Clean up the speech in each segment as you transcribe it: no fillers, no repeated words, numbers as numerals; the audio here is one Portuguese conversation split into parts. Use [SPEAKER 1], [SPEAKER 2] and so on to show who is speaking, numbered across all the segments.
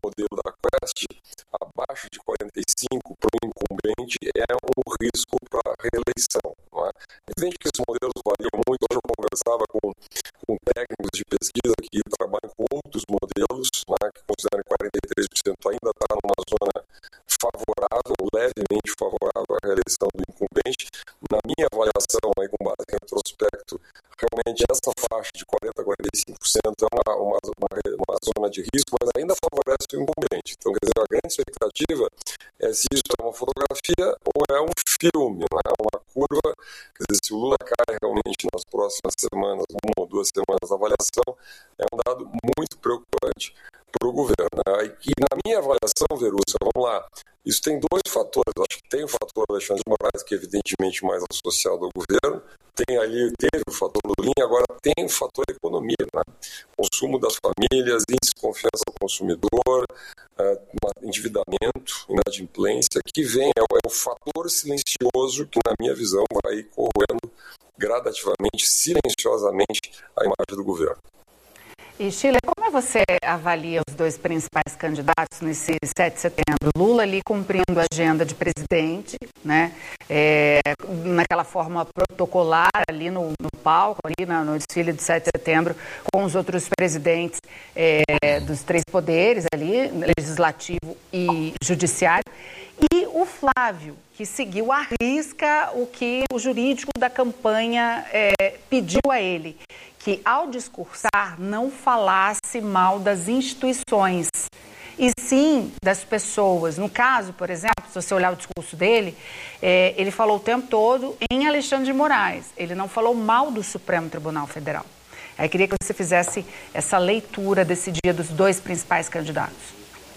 [SPEAKER 1] modelo da Quest, abaixo de 45 para o incumbente é um risco para a reeleição. Não é? É evidente que esses modelos variam muito. Hoje eu conversava com técnicos de pesquisa que trabalham com outros modelos, né, que consideram que 43% ainda está numa zona favorável, levemente favorável à reeleição do incumbente. Na minha avaliação, aí, com base em retrospecto, realmente essa faixa de 40% a 45% é uma zona de risco, mas ainda favorece o incumbente. Então, quer dizer, a grande expectativa é se isso é uma fotografia ou é um filme, não é uma curva. Quer dizer, se o Lula cai realmente nas próximas semanas, 1 ou 2 semanas da avaliação, é um dado muito preocupante para o governo. Né? E na minha avaliação, Verussa, vamos lá, isso tem 2 fatores. Eu acho que tem o fator Alexandre de Moraes, que é evidentemente mais associado ao governo, teve o fator Lulinha, agora tem o fator economia, né? Consumo das famílias, índice de confiança do consumidor, endividamento, inadimplência, que vem, é o fator silencioso que, na minha visão, vai corroendo gradativamente, silenciosamente, a imagem do governo.
[SPEAKER 2] E, Sheila, como você avalia os 2 principais candidatos nesse 7 de setembro? Lula ali cumprindo a agenda de presidente, né? Naquela forma protocolar ali no palco, ali no desfile de 7 de setembro, com os outros presidentes dos 3 poderes ali, legislativo e judiciário. E o Flávio, que seguiu à risca o que o jurídico da campanha pediu a ele, que ao discursar não falasse mal das instituições, e sim das pessoas. No caso, por exemplo, se você olhar o discurso dele, ele falou o tempo todo em Alexandre de Moraes, ele não falou mal do Supremo Tribunal Federal. Aí queria que você fizesse essa leitura desse dia dos 2 principais candidatos.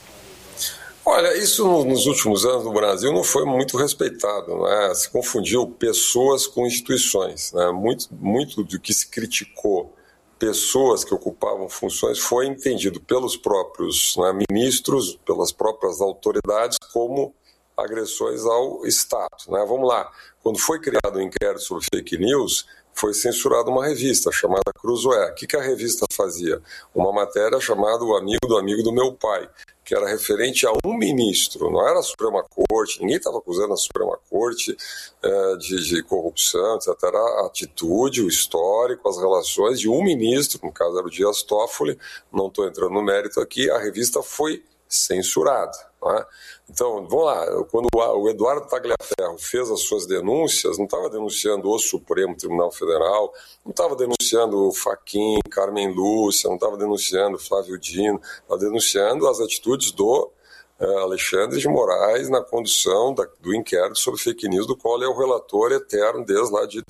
[SPEAKER 1] Olha, isso nos últimos anos no Brasil não foi muito respeitado, né? Se confundiu pessoas com instituições, né? Muito do que se criticou pessoas que ocupavam funções foi entendido pelos próprios, né, ministros, pelas próprias autoridades como agressões ao Estado, né? Vamos lá, quando foi criado o inquérito sobre fake news, foi censurada uma revista chamada Cruzoé. O que a revista fazia? Uma matéria chamada O Amigo do Meu Pai, que era referente a um ministro, não era a Suprema Corte, ninguém estava acusando a Suprema Corte de corrupção, etc. Era a atitude, o histórico, as relações de um ministro, no caso era o Dias Toffoli, não estou entrando no mérito aqui, a revista foi censurada. Não é? Então, vamos lá, quando o Eduardo Tagliaferro fez as suas denúncias, não estava denunciando o Supremo Tribunal Federal, não estava denunciando o Fachin, Carmen Lúcia, não estava denunciando o Flávio Dino, estava denunciando as atitudes do Alexandre de Moraes na condução do inquérito sobre fake news, do qual ele é o relator eterno desde lá de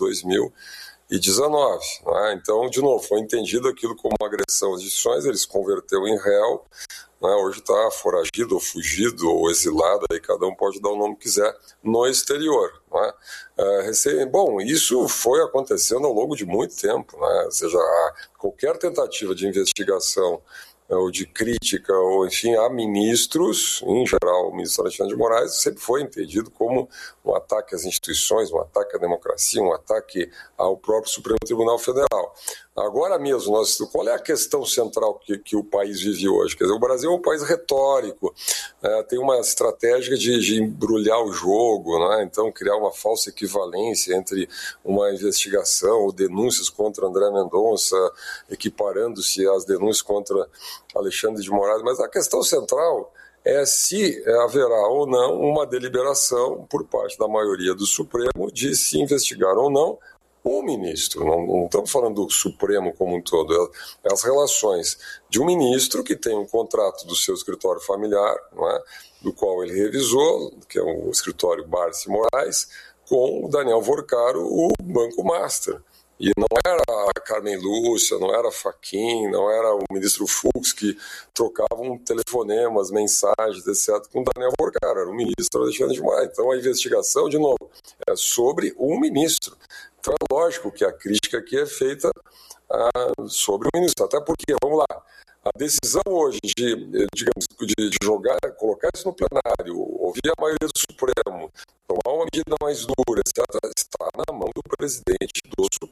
[SPEAKER 1] 2019. Não é? Então, de novo, foi entendido aquilo como uma agressão às instituições, ele se converteu em réu, hoje está foragido, ou fugido, ou exilado, aí cada um pode dar o nome que quiser, no exterior. Bom, isso foi acontecendo ao longo de muito tempo, ou seja, qualquer tentativa de investigação ou de crítica, ou enfim, a ministros, em geral o ministro Alexandre de Moraes, sempre foi entendido como um ataque às instituições, um ataque à democracia, um ataque ao próprio Supremo Tribunal Federal. Agora mesmo, qual é a questão central que o país vive hoje? Quer dizer, o Brasil é um país retórico, tem uma estratégia de embrulhar o jogo, então criar uma falsa equivalência entre uma investigação ou denúncias contra André Mendonça, equiparando-se às denúncias contra Alexandre de Moraes, mas a questão central é se haverá ou não uma deliberação por parte da maioria do Supremo de se investigar ou não o ministro. Não estamos falando do Supremo como um todo, é as relações de um ministro que tem um contrato do seu escritório familiar, do qual ele revisou, que é o escritório Barsi Moraes, com o Daniel Vorcaro, o Banco Master. E não era a Carmen Lúcia, não era a Fachin, não era o ministro Fux que trocavam telefonemas, mensagens, etc., com o Daniel Vorcaro, era o ministro Alexandre de Moraes. Então a investigação, de novo, é sobre um ministro. Então é lógico que a crítica aqui é feita sobre o ministro, até porque, vamos lá, a decisão hoje de jogar, colocar isso no plenário, ouvir a maioria do Supremo, tomar uma medida mais dura, etc., está na mão do presidente do Supremo